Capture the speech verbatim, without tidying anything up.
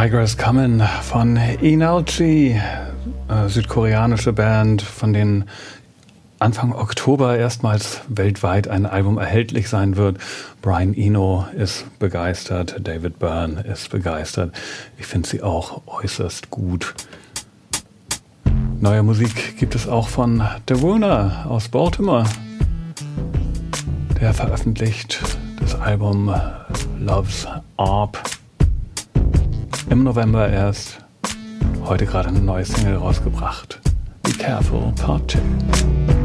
Tigers Comin' von Inalchi, äh, südkoreanische Band, von denen Anfang Oktober erstmals weltweit ein Album erhältlich sein wird. Brian Eno ist begeistert, David Byrne ist begeistert. Ich finde sie auch äußerst gut. Neue Musik gibt es auch von Daruna aus Baltimore. Der veröffentlicht das Album Love's Arp im November erst. Heute gerade eine neue Single rausgebracht. Be Careful Part zwei.